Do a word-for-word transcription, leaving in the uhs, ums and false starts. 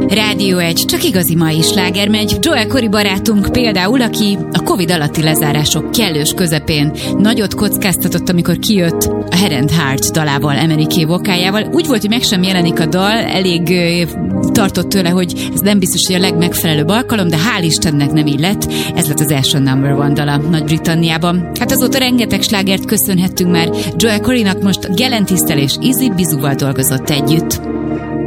Rádió egy, csak igazi mai sláger megy. Joel Corey barátunk például, aki a Covid alatti lezárások kellős közepén nagyot kockáztatott, amikor kijött a Head and Heart dalával, Emeriké vokájával. Úgy volt, hogy meg sem jelenik a dal, elég tartott tőle, hogy ez nem biztos, hogy a legmegfelelőbb alkalom, de hál' Istennek nem így lett. Ez lett az első number one dala Nagy-Britanniában. Hát azóta rengeteg slágert köszönhettünk már Joel Coreynak, most Gellentisztel és Izzy Bizuval dolgozott együtt.